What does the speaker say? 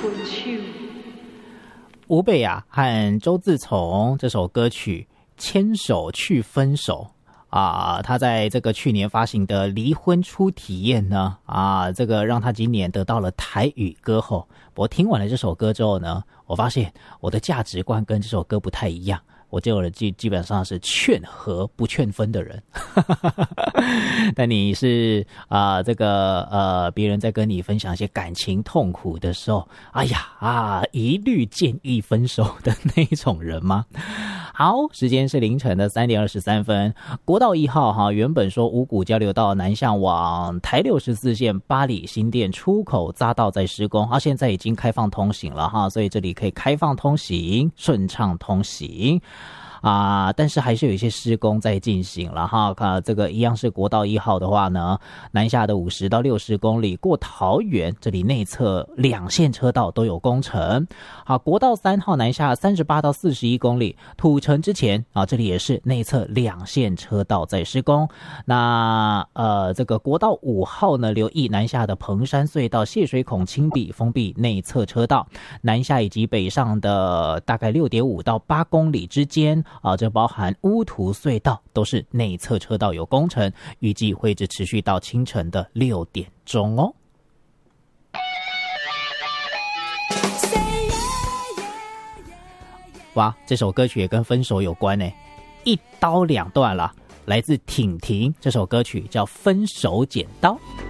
吴蓓雅和周自从这首歌曲《牵手去分手》他在这个去年发行的离婚初体验呢这个让他今年得到了台语歌后。我听完了这首歌之后呢，我发现我的价值观跟这首歌不太一样。我这种人基本上是劝和不劝分的人但你是这个别人在跟你分享一些感情痛苦的时候，一律建议分手的那一种人吗？好，时间是凌晨的3点23分。国道1号原本说五股交流道南向往台64线八里新店出口匝道在施工，现在已经开放通行了所以这里可以开放通行，顺畅通行但是还是有一些施工在进行了这个一样是国道1号的话呢，南下的50到60公里过桃园，这里内侧2线车道都有工程。国道3号南下38到41公里，土城之前这里也是内侧2线车道在施工。那这个国道5号呢，留意南下的彭山隧道泄水孔清闭，封闭内侧车道，南下以及北上的大概 6.5 到8公里之间这包含乌涂隧道都是内侧车道有工程，预计会一直持续到清晨的6点钟哦。哇，这首歌曲也跟分手有关呢，一刀两断了。来自婷婷，这首歌曲叫《分手剪刀》。